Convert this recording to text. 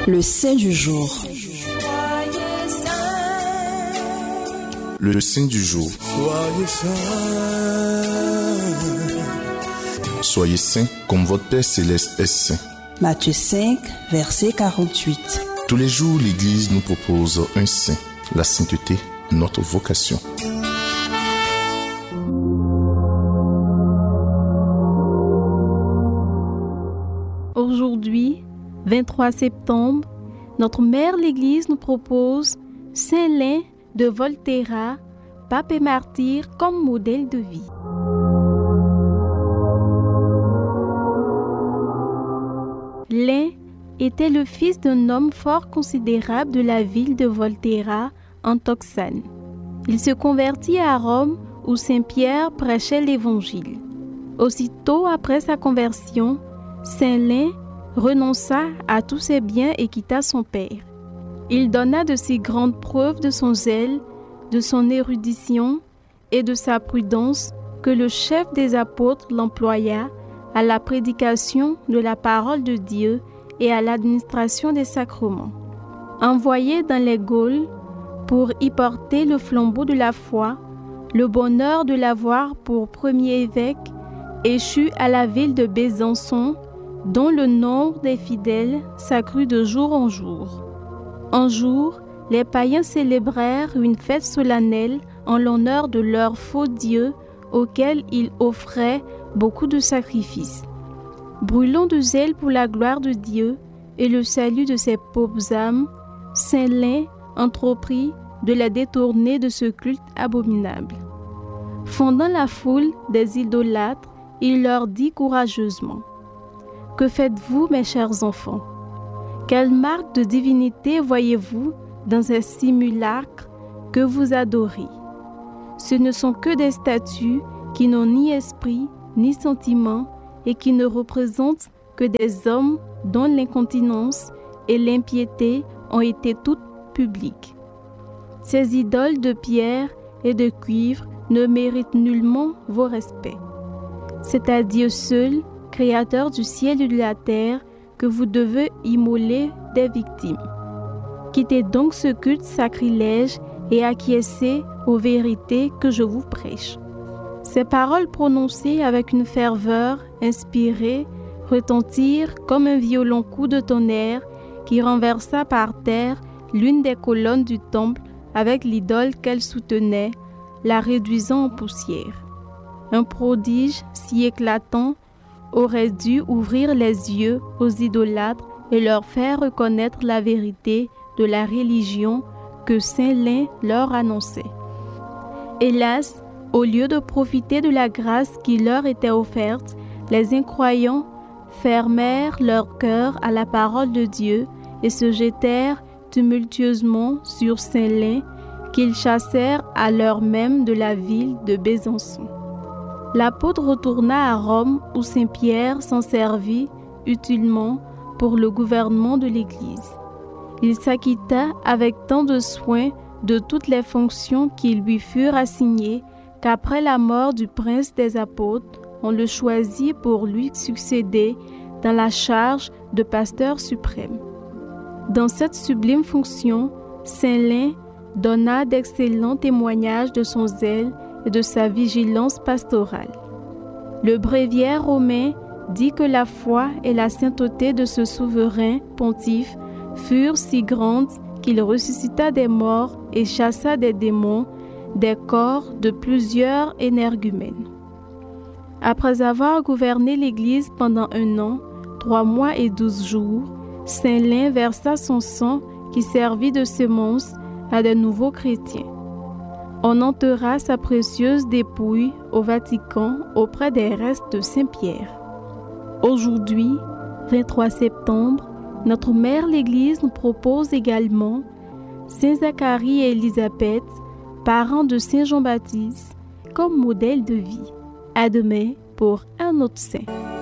Le saint du jour. Le saint du jour. Soyez saints comme votre Père Céleste est saint. Matthieu 5, verset 48. Tous les jours, l'Église nous propose un saint. La sainteté, notre vocation. Aujourd'hui, 23 septembre, notre mère l'Église nous propose Saint Lin de Volterra, pape et martyr comme modèle de vie. Lin était le fils d'un homme fort considérable de la ville de Volterra, en Toscane. Il se convertit à Rome où Saint Pierre prêchait l'Évangile. Aussitôt après sa conversion, Saint Lin renonça à tous ses biens et quitta son père. Il donna de si grandes preuves de son zèle, de son érudition et de sa prudence que le chef des apôtres l'employa à la prédication de la parole de Dieu et à l'administration des sacrements. Envoyé dans les Gaules pour y porter le flambeau de la foi, le bonheur de l'avoir pour premier évêque échut à la ville de Besançon, dont le nombre des fidèles s'accrut de jour en jour. Un jour, les païens célébrèrent une fête solennelle en l'honneur de leur faux dieu auquel ils offraient beaucoup de sacrifices. Brûlant de zèle pour la gloire de Dieu et le salut de ses pauvres âmes, Saint Lin entreprit de les détourner de ce culte abominable. Fondant la foule des idolâtres, il leur dit courageusement: « Que faites-vous, mes chers enfants? Quelle marque de divinité voyez-vous dans ces simulacres que vous adorez? Ce ne sont que des statues qui n'ont ni esprit, ni sentiment, et qui ne représentent que des hommes dont l'incontinence et l'impiété ont été toutes publiques. Ces idoles de pierre et de cuivre ne méritent nullement vos respects. C'est à Dieu seul, Créateur du ciel et de la terre, que vous devez immoler des victimes. Quittez donc ce culte sacrilège et acquiescez aux vérités que je vous prêche. » Ces paroles prononcées avec une ferveur inspirée retentirent comme un violent coup de tonnerre qui renversa par terre l'une des colonnes du temple avec l'idole qu'elle soutenait, la réduisant en poussière. Un prodige si éclatant aurait dû ouvrir les yeux aux idolâtres et leur faire reconnaître la vérité de la religion que Saint Lin leur annonçait. Hélas, au lieu de profiter de la grâce qui leur était offerte, les incroyants fermèrent leur cœur à la parole de Dieu et se jetèrent tumultueusement sur Saint Lin, qu'ils chassèrent à l'heure même de la ville de Besançon. L'apôtre retourna à Rome où Saint Pierre s'en servit utilement pour le gouvernement de l'Église. Il s'acquitta avec tant de soin de toutes les fonctions qui lui furent assignées qu'après la mort du prince des apôtres, on le choisit pour lui succéder dans la charge de pasteur suprême. Dans cette sublime fonction, Saint Lin donna d'excellents témoignages de son zèle et de sa vigilance pastorale. Le bréviaire romain dit que la foi et la sainteté de ce souverain pontife furent si grandes qu'il ressuscita des morts et chassa des démons des corps de plusieurs énergumènes. Après avoir gouverné l'Église pendant 1 an, 3 mois et 12 jours, Saint Lin versa son sang qui servit de sémence à de nouveaux chrétiens. On enterra sa précieuse dépouille au Vatican auprès des restes de Saint Pierre. Aujourd'hui, 23 septembre, notre mère l'Église nous propose également Saint Zacharie et Élisabeth, parents de Saint Jean-Baptiste, comme modèle de vie. À demain pour un autre saint.